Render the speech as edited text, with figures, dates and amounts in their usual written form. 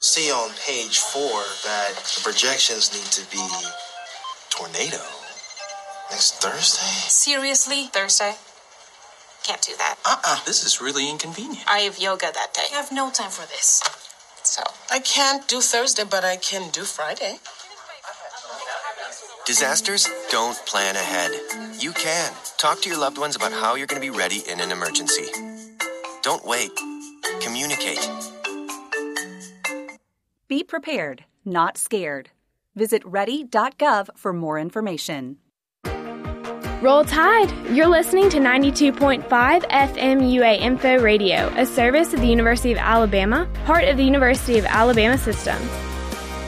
see on page 4 that the projections need to be tornado next Thursday. Seriously? Thursday? Can't do that. This is really inconvenient. I have yoga that day. I have no time for this. So. I can't do Thursday, but I can do Friday. Disasters don't plan ahead. You can. Talk to your loved ones about how you're going to be ready in an emergency. Don't wait. Communicate. Be prepared, not scared. Visit ready.gov for more information. Roll Tide! You're listening to 92.5 FM UA Info Radio, a service of the University of Alabama, part of the University of Alabama system.